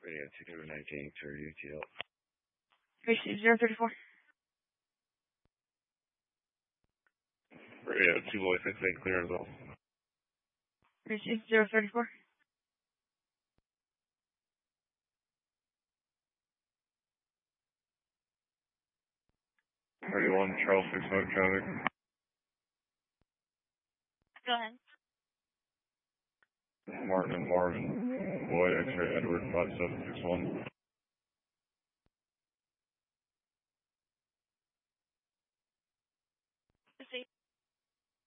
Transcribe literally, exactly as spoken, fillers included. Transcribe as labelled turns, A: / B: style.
A: Radio two nineteen through U T L.
B: Receive zero thirty four.
A: Radio two boy six eight clear as well.
B: Receive zero thirty four.
A: Thirty one Charles six foot traffic.
B: Go ahead.
A: Martin and Marvin. Boy X-ray Edward five seven six one.